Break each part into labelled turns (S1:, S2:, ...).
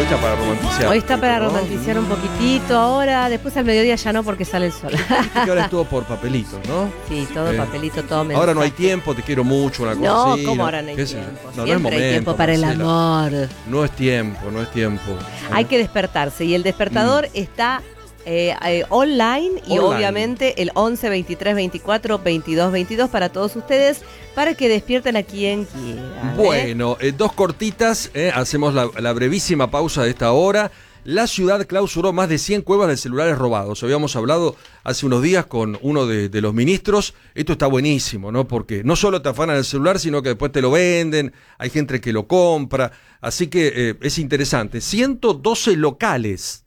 S1: está para romantizar.
S2: Hoy está para
S1: ¿no?
S2: romantizar un poquitito ahora, después al mediodía ya no porque sale el sol.
S1: Viste que ahora es todo por papelitos, ¿no?
S2: Sí, todo papelito, todo mensaje.
S1: Ahora no hay tiempo, te quiero mucho, una cosa
S2: No,
S1: así.
S2: ¿cómo ahora no hay
S1: ¿Qué sé?
S2: tiempo?
S1: No,
S2: Siempre
S1: no es momento,
S2: hay tiempo para el
S1: Marcela.
S2: amor.
S1: No es tiempo, no es tiempo.
S2: Hay que despertarse y el despertador está online y obviamente el 11 23 24 22 22 para todos ustedes, para que despierten a quien quieran.
S1: Bueno, dos cortitas, hacemos la brevísima pausa de esta hora. La ciudad clausuró más de 100 cuevas de celulares robados. Habíamos hablado hace unos días con uno de los ministros. Esto está buenísimo, ¿no? Porque no solo te afanan el celular, sino que después te lo venden, hay gente que lo compra. Así que es interesante. 112 locales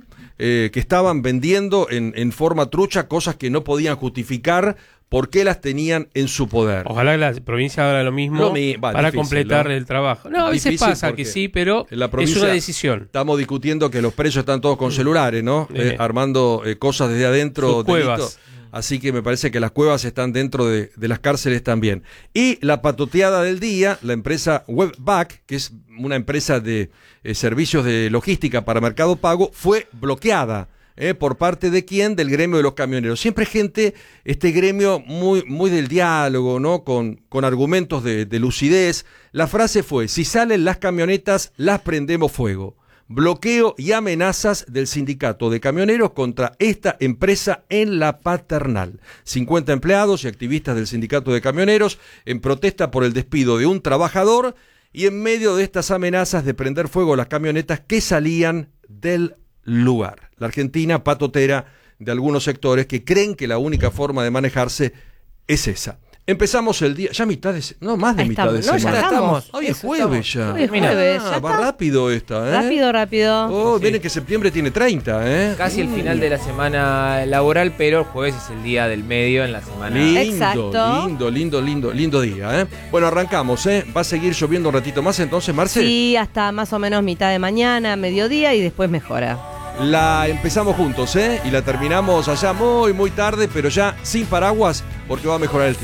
S1: que estaban vendiendo en forma trucha cosas que no podían justificar por qué las tenían en su poder.
S3: Ojalá que la provincia haga lo mismo para
S1: difícil,
S3: completar
S1: ¿no?
S3: el trabajo. No, a veces
S1: Difícil
S3: pasa que sí, pero
S1: en la
S3: es
S1: provincia
S3: una decisión.
S1: Estamos discutiendo que los presos están todos con celulares, ¿no? Armando cosas desde adentro.
S3: Sus cuevas.
S1: Así que me parece que las cuevas están dentro de las cárceles también. Y la patoteada del día, la empresa Webback, que es una empresa de servicios de logística para Mercado Pago, fue bloqueada. ¿Por parte de quién? Del gremio de los camioneros. Siempre gente, este gremio muy del diálogo, ¿no? Con argumentos de lucidez. La frase fue: si salen las camionetas, las prendemos fuego. Bloqueo y amenazas del sindicato de camioneros contra esta empresa en La Paternal. 50 empleados y activistas del sindicato de camioneros en protesta por el despido de un trabajador y en medio de estas amenazas de prender fuego a las camionetas que salían del lugar. La Argentina patotera de algunos sectores que creen que la única forma de manejarse es esa. Empezamos el día, ya más de mitad de semana.
S2: Ya estamos.
S1: Hoy es jueves ya.
S2: Hoy es jueves, ya
S1: va
S2: está.
S1: rápido esta,
S2: Rápido.
S1: Oh, viene que septiembre tiene 30,
S4: Casi el final de la semana laboral, pero el jueves es el día del medio en la semana.
S2: Exacto.
S1: Lindo día, Bueno, arrancamos, Va a seguir lloviendo un ratito más entonces, Marce.
S2: Sí, hasta más o menos mitad de mañana, mediodía y después mejora.
S1: La empezamos juntos, y la terminamos allá muy tarde, pero ya sin paraguas, porque va a mejorar el tiempo.